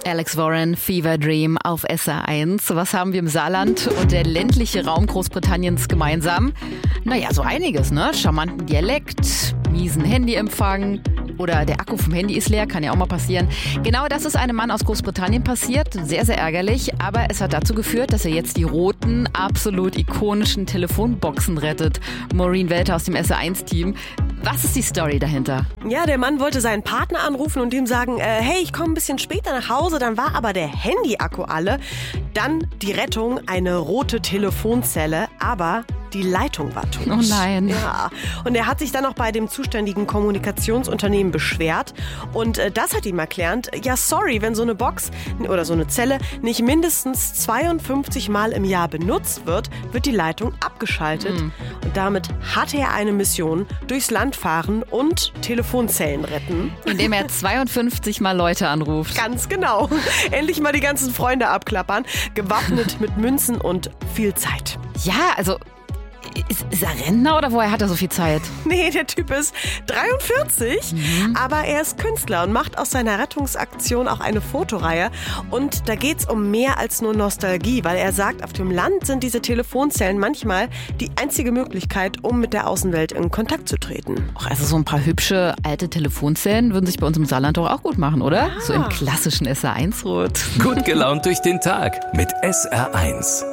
Alex Warren, Fever Dream auf SR1. Was haben wir im Saarland und der ländliche Raum Großbritanniens gemeinsam? Naja, so einiges, ne? Charmanten Dialekt, miesen Handyempfang oder der Akku vom Handy ist leer, kann ja auch mal passieren. Genau das ist einem Mann aus Großbritannien passiert, sehr, sehr ärgerlich, aber es hat dazu geführt, dass er jetzt die roten, absolut ikonischen Telefonboxen rettet. Maureen Welter aus dem SR1-Team. Was ist die Story dahinter? Ja, der Mann wollte seinen Partner anrufen und ihm sagen, hey, ich komme ein bisschen später nach Hause, dann war aber der Handy-Akku alle. Dann die Rettung, eine rote Telefonzelle, aber die Leitung war tot. Oh nein. Ja, und er hat sich dann auch bei dem zuständigen Kommunikationsunternehmen beschwert und das hat ihm erklärt, ja sorry, wenn so eine Box oder so eine Zelle nicht mindestens 52 Mal im Jahr benutzt wird, wird die Leitung abgeschaltet. Und damit hatte er eine Mission, durchs Land fahren und Telefonzellen retten. Indem er 52 Mal Leute anruft. Ganz genau. Endlich mal die ganzen Freunde abklappern, gewappnet mit Münzen und viel Zeit. Ja, also ist er Rentner oder woher hat er so viel Zeit? Nee, der Typ ist 43, aber er ist Künstler und macht aus seiner Rettungsaktion auch eine Fotoreihe. Und da geht's um mehr als nur Nostalgie, weil er sagt, auf dem Land sind diese Telefonzellen manchmal die einzige Möglichkeit, um mit der Außenwelt in Kontakt zu treten. Ach, also so ein paar hübsche alte Telefonzellen würden sich bei uns im Saarland doch auch gut machen, oder? Ja. So im klassischen SR1-Rot. Gut gelaunt durch den Tag mit SR1.